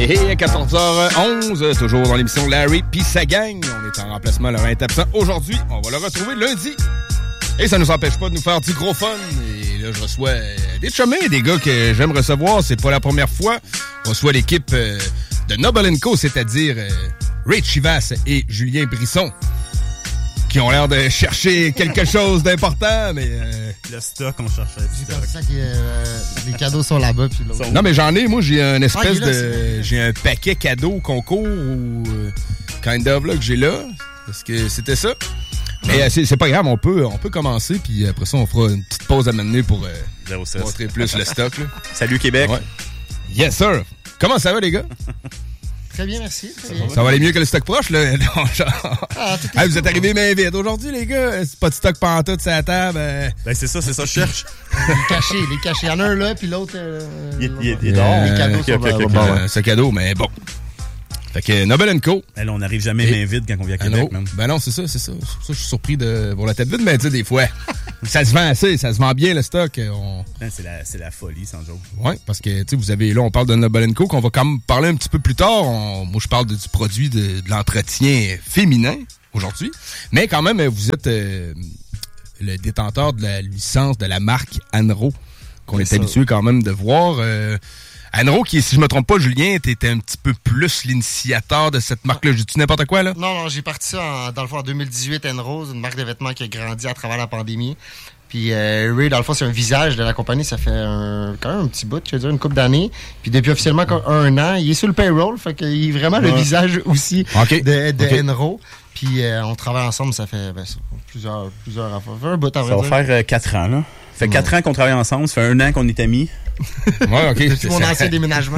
Et à 14h11, toujours dans l'émission Larry pis sa gang. On est en remplacement, Laurent est absent. Aujourd'hui, on va le retrouver lundi. Et ça nous empêche pas de nous faire du gros fun. Et là, je reçois des chumés, des gars que j'aime recevoir. C'est pas la première fois. On reçoit l'équipe de Noble & Co, c'est-à-dire Ray Chivas et Julien Brisson, qui ont l'air de chercher quelque chose d'important, mais... Le stock, on cherchait. J'ai pensé ça que les cadeaux sont là-bas, puis l'autre. Non, mais j'en ai, moi, j'ai une espèce j'ai un paquet cadeau concours ou kind of là que j'ai là, parce que c'était ça. Mais c'est pas grave, on peut commencer, puis après ça, on fera une petite pause à mener pour montrer plus le stock. Là. Salut Québec. Ouais. Yes, sir. Comment ça va, les gars? Très bien, merci. Ça va aller mieux que le stock proche, là. Vous êtes arrivés main vide aujourd'hui, les gars. C'est pas de stock pantoute sur la table. Ben, c'est ça, je cherche. Les cachés. Il y en a un là, puis l'autre... il est dehors. Les cadeaux sont là. C'est cadeau, mais bon. Fait que Noble & Co. Ben là, on n'arrive jamais main vide quand on vient à Québec, même. Ben non, c'est ça. Je suis surpris de voir la tête vide, mais tu sais, des fois, ça se vend assez, ça se vend bien, le stock. C'est la folie, sans joke. Oui, parce que, tu sais, vous avez, là, on parle de Noble & Co, qu'on va quand même parler un petit peu plus tard. Moi, je parle du produit de l'entretien féminin, aujourd'hui. Mais quand même, vous êtes le détenteur de la licence de la marque Anro, qu'on est habitué quand même de voir. Anro, qui, si je me trompe pas, Julien, t'étais un petit peu plus l'initiateur de cette marque-là. J'ai-tu n'importe quoi, là? Non, j'ai parti ça dans le fond en 2018, Anro, une marque de vêtements qui a grandi à travers la pandémie. Puis Ray, dans le fond, c'est un visage de la compagnie. Ça fait quand même un petit bout, je veux dire, une couple d'années. Puis depuis officiellement un an, il est sur le payroll. Fait qu'il est vraiment le visage aussi de Anro. Puis on travaille ensemble, ça fait plusieurs un bout à vrai dire. Ça va faire 4 ans, là. Ça fait 4 ans qu'on travaille ensemble, ça fait 1 an qu'on est amis. Ouais, OK. C'est mon ancien déménagement.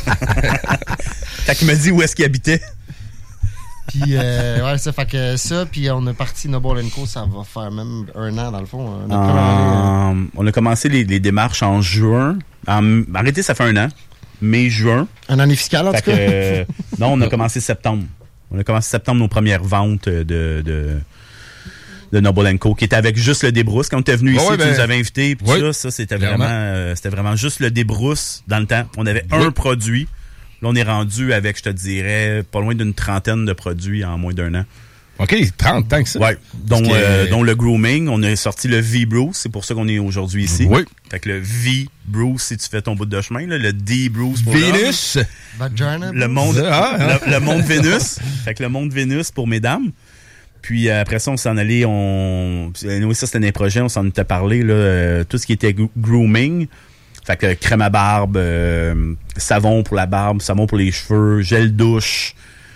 Quand il m'a dit où est-ce qu'il habitait. Puis, ouais, ça fait que ça, puis on a parti Noble & Co, ça va faire même 1 an, dans le fond. On a commencé les démarches en juin. Arrêtez, ça fait 1 an. Mai-juin. Une année fiscale, en tout cas. Non, on a commencé septembre. On a commencé septembre nos premières ventes de Noble & Co, qui était avec juste le débrousse. Quand on était venu ici, tu nous avais invités. Ça, c'était vraiment juste le débrousse dans le temps. On avait un produit. Là, on est rendu avec, je te dirais, pas loin d'une 30aine de produits en moins d'1 an. OK, 30 tant que ça. Oui, dont le grooming. On a sorti le V-Bruce. C'est pour ça qu'on est aujourd'hui ici. Oui. Fait que le V-Bruce, si tu fais ton bout de chemin, là, le D-Bruce pour Vénus. Le monde Vénus. Fait que le monde Vénus pour mesdames. Puis après ça, on s'en allait, ça c'était des projets, on s'en était parlé, là, tout ce qui était grooming. Fait que crème à barbe, savon pour la barbe, savon pour les cheveux, gel douche.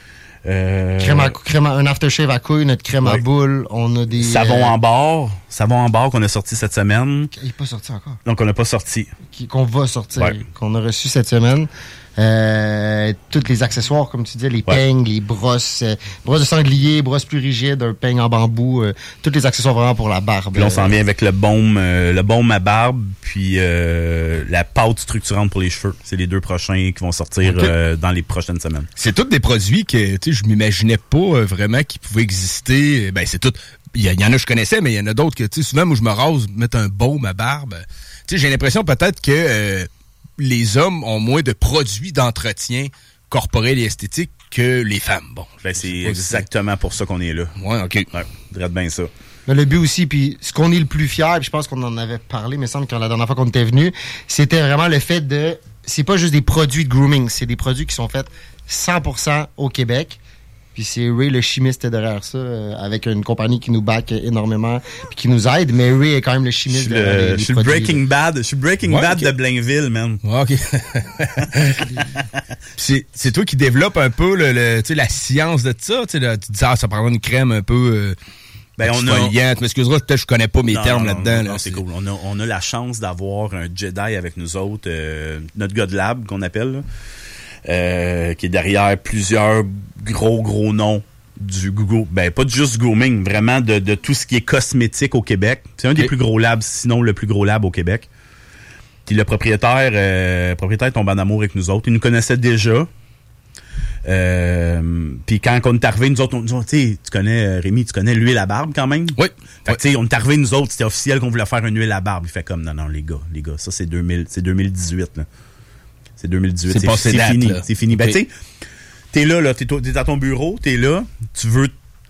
Un aftershave à couilles, notre crème à boules, on a des... Savon en barre qu'on a sorti cette semaine. Il n'est pas sorti encore. Donc on n'a pas sorti. Qu'on va sortir, qu'on a reçu cette semaine. Tous les accessoires, comme tu dis, les peignes, les brosses de sanglier, brosses plus rigides, un peigne en bambou, tous les accessoires vraiment pour la barbe. Puis là, on s'en vient avec le baume à barbe, puis la pâte structurante pour les cheveux. C'est les 2 prochains qui vont sortir dans les prochaines semaines. C'est tous des produits que je m'imaginais pas vraiment qu'ils pouvaient exister. Ben c'est tout. Il y en a que je connaissais, mais il y en a d'autres que souvent moi je me rase, mettre un baume à barbe. J'ai l'impression peut-être que les hommes ont moins de produits d'entretien corporel et esthétique que les femmes. Bon, ben c'est exactement pour ça qu'on est là. Ouais, OK. Ouais, dirais bien ça. Mais le but aussi, puis ce qu'on est le plus fier, puis je pense qu'on en avait parlé, mais il semble que la dernière fois qu'on était venu, c'était vraiment le fait de... C'est pas juste des produits de grooming, c'est des produits qui sont faits 100% au Québec. Puis c'est Ray le chimiste derrière ça, avec une compagnie qui nous back énormément puis qui nous aide. Mais Ray est quand même le chimiste derrière les produits. Je suis Breaking Bad de Blainville, man. OK. c'est toi qui développes un peu la science de ça. Tu dis, ça prendra une crème un peu... exfoliante. M'excuseras, peut-être je connais pas mes termes là-dedans. Non, c'est cool. On a la chance d'avoir un Jedi avec nous autres, notre gars de lab qu'on appelle, là. Qui est derrière plusieurs gros noms du Google. Ben, pas juste du grooming, vraiment de tout ce qui est cosmétique au Québec. C'est un des plus gros labs, sinon le plus gros lab au Québec. Puis le propriétaire tombe en amour avec nous autres. Il nous connaissait déjà. Puis quand on est arrivé, nous autres, tu connais, Rémi, tu connais l'huile à barbe quand même? Oui. Fait que, tu sais, on est arrivé, nous autres, c'était officiel qu'on voulait faire une huile à barbe. Il fait comme, non, les gars, ça, c'est 2018, là. C'est 2018. C'est fini. Là. C'est fini. Okay. Ben, tu sais, t'es à ton bureau, t'es là, tu veux,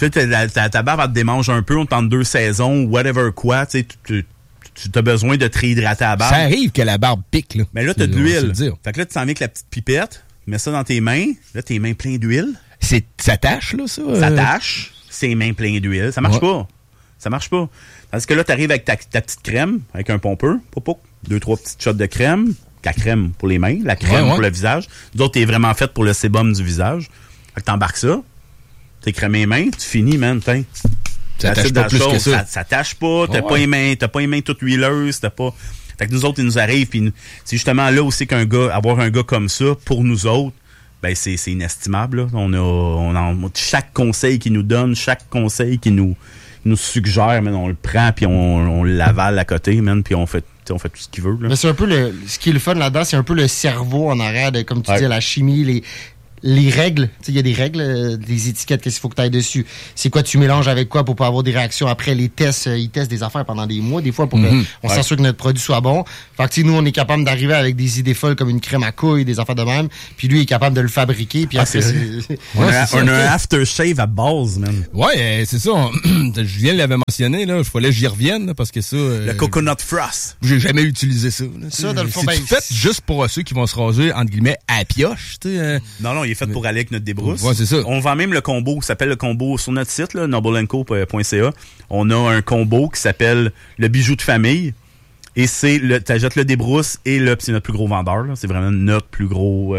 ta barbe, elle te démange un peu, on te tente 2 saisons, whatever quoi, tu sais, tu as besoin de te réhydrater à la barbe. Ça arrive que la barbe pique, là. Mais là, t'as de l'huile. Fait que là, tu t'en viens avec la petite pipette, mets ça dans tes mains, là, tes mains pleines d'huile. Ça tâche, là, ça? Ça tâche, ses mains pleines d'huile. Ça marche pas. Ça marche pas. Parce que là, t'arrives avec ta petite crème, avec un pompeur, 2-3 petites shots de crème, la crème pour les mains, la crème pour le visage. Nous autres, t'es vraiment faite pour le sébum du visage. Fait que t'embarques ça, t'es crémé les mains, tu finis, man, t'es. Ça tâche pas plus que ça. Ça tâche pas, t'as pas les mains toutes huileuses, t'as pas... Fait que nous autres, ils nous arrivent, puis c'est justement là aussi avoir un gars comme ça, pour nous autres, ben c'est inestimable, là. On a chaque conseil qu'il nous donne, chaque conseil qu'il nous suggère, man, on le prend, puis on l'avale à côté, man, puis on fait tout ce qu'il veut, là. Mais c'est un peu ce qui est le fun là-dedans, c'est un peu le cerveau en arrière de, comme tu dis, la chimie, les règles. Il y a des règles, des étiquettes, qu'est-ce qu'il faut que tu ailles dessus. C'est quoi tu mélanges avec quoi pour pas avoir des réactions. Après, les tests, ils testent des affaires pendant des mois, des fois, pour qu'on s'assure que notre produit soit bon. Fait que nous, on est capable d'arriver avec des idées folles comme une crème à couilles, des affaires de même. Puis lui, il est capable de le fabriquer. Puis après, on a un aftershave à base, man. Ouais, c'est ça. Julien l'avait mentionné, là. Il fallait que j'y revienne, là, parce que ça... le coconut frost. J'ai jamais utilisé ça. Là, ça, dans le fond, c'est fait juste pour ceux qui vont se raser, entre guillemets, à pioche, tu sais. Non, il est fait pour aller avec notre débrousse. Ouais, c'est ça. On vend même le combo, ça s'appelle le combo sur notre site, là, nobleandco.ca. On a un combo qui s'appelle le bijou de famille. Et t'achètes le débrousse et c'est notre plus gros vendeur, là. C'est vraiment notre plus gros,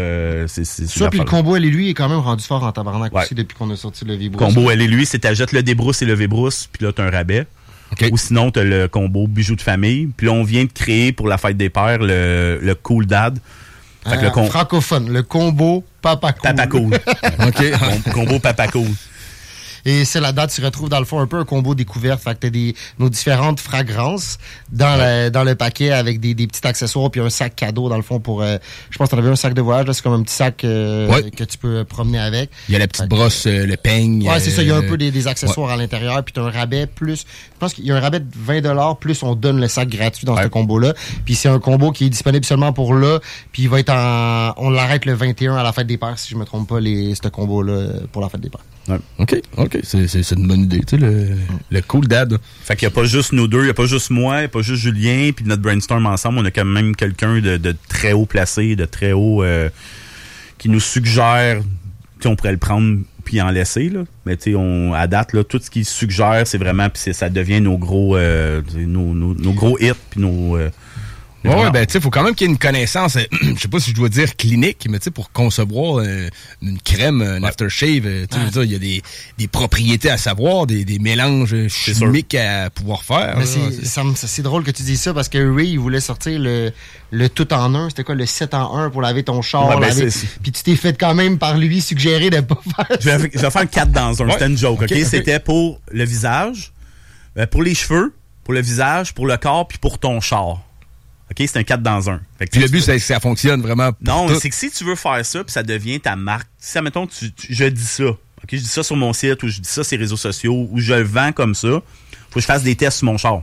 ça, puis le combo, elle et lui, est quand même rendu fort en tabarnak aussi depuis qu'on a sorti le V-Brousse. Combo, elle et lui, c'est t'achètes le débrousse et le V-Brousse, puis là, t'as un rabais. Okay. Ou sinon, t'as le combo bijou de famille. Puis là, on vient de créer pour la fête des pères le Cool Dad. Francophone, le combo Papa Cool. Papa Cool. OK. Combo Papa Cool. Et c'est là-dedans, tu retrouves dans le fond un peu un combo découverte. Fait que t'as nos différentes fragrances dans le paquet avec des petits accessoires puis un sac cadeau dans le fond pour... je pense que t'en avais un sac de voyage, là, c'est comme un petit sac que tu peux promener avec. Il y a la petite brosse, le peigne. Ouais, c'est ça. Il y a un peu des accessoires à l'intérieur puis t'as un rabais plus... Je pense qu'il y a un rabais de 20$ plus on donne le sac gratuit dans ce combo-là. Puis c'est un combo qui est disponible seulement pour là. Puis il va être on l'arrête le 21 à la fête des pères, si je me trompe pas, ce combo-là pour la fête des pères. Ouais. OK. C'est une bonne idée, tu sais, le Cool Dad. Fait qu'il n'y a pas juste nous deux, il n'y a pas juste moi, il n'y a pas juste Julien, puis notre brainstorm ensemble, on a quand même quelqu'un de très haut placé, de très haut, qui nous suggère, on pourrait le prendre puis en laisser, là. Mais tu sais, à date, là, tout ce qu'il suggère, c'est vraiment, puis ça devient nos gros hits, puis nos... Ouais, ben, tu sais, faut quand même qu'il y ait une connaissance, je sais pas si je dois dire clinique, mais tu sais, pour concevoir une crème, un aftershave, tu sais, il y a des propriétés à savoir, des mélanges chimiques à pouvoir faire. Mais c'est drôle que tu dises ça parce que Ray, il voulait sortir le tout en un. C'était quoi, le 7 en 1 pour laver ton char? Puis tu t'es fait quand même par lui suggérer de pas faire ça. Je vais faire 4 dans un. Ouais. C'était une joke, OK? C'était pour le visage, pour les cheveux, pour le visage, pour le corps, puis pour ton char. OK, c'est un 4 dans 1. Puis le but, c'est que ça fonctionne vraiment. Non, c'est que si tu veux faire ça, puis ça devient ta marque. Si, admettons, je dis ça. OK, je dis ça sur mon site, ou je dis ça sur les réseaux sociaux, ou je le vends comme ça, faut que je fasse des tests sur mon char.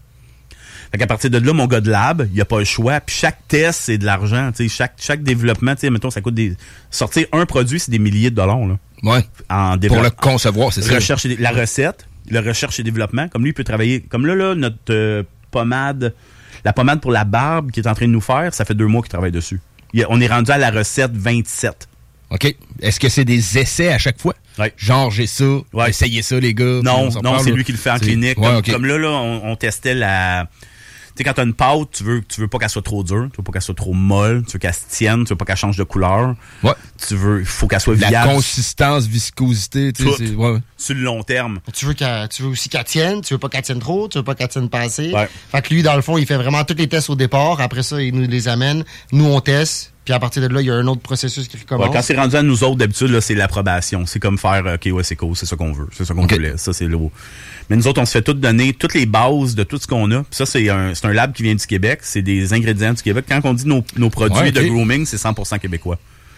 Fait qu'à partir de là, mon gars de lab, il a pas le choix. Puis chaque test, c'est de l'argent. Tu sais, chaque développement, tu sais, mettons, ça coûte sortir un produit, c'est des milliers de dollars, là. Ouais. Pour le concevoir, c'est ça. La recette, le recherche et développement. Comme lui, il peut travailler. Comme là, notre pommade. La pommade pour la barbe qu'il est en train de nous faire, ça fait 2 mois qu'il travaille dessus. On est rendu à la recette 27. OK. Est-ce que c'est des essais à chaque fois? Oui. Genre, j'ai ça, essayez ça, les gars. Non, c'est lui qui le fait en clinique. Ouais, comme là, on testait la... Tu sais, quand t'as une pâte, tu veux pas qu'elle soit trop dure, tu veux pas qu'elle soit trop molle, tu veux qu'elle se tienne, tu veux pas qu'elle change de couleur. Ouais. Il faut qu'elle soit viable. La consistance, viscosité, tu sais. Sur le long terme. Tu veux aussi qu'elle tienne, tu veux pas qu'elle tienne trop, tu veux pas qu'elle tienne pas assez. Ouais. Fait que lui, dans le fond, il fait vraiment tous les tests au départ. Après ça, il nous les amène. Nous, on teste. Puis à partir de là, il y a un autre processus qui recommence. Ouais, quand c'est rendu à nous autres, d'habitude, là, c'est l'approbation. C'est comme faire, OK, ouais, c'est cool, c'est ça qu'on veut. C'est ça qu'on voulait. Ça, c'est lourd. Mais nous autres, on se fait tout donner, toutes les bases de tout ce qu'on a. Puis ça, c'est un lab qui vient du Québec. C'est des ingrédients du Québec. Quand on dit nos produits de grooming, c'est 100% québécois.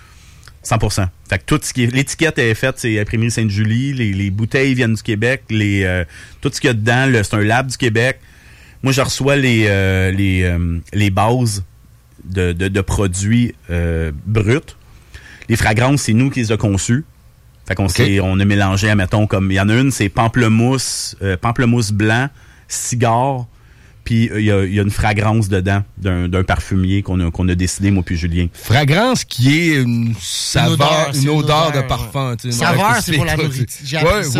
100%. Fait que tout ce qui est, l'étiquette est faite, c'est Imprimerie Sainte-Julie. Les bouteilles viennent du Québec. Tout ce qu'il y a dedans, c'est un lab du Québec. Moi, je reçois les bases de produits bruts. Les fragrances, c'est nous qui les a conçues. Fait qu'on on a mélangé, admettons, comme il y en a une, c'est pamplemousse blanc, cigare, puis il y a une fragrance dedans d'un parfumier qu'on a décidé, moi puis Julien. Fragrance qui est une saveur, une odeur de parfum. Saveur, c'est pour la nourriture. J'ai appris ça.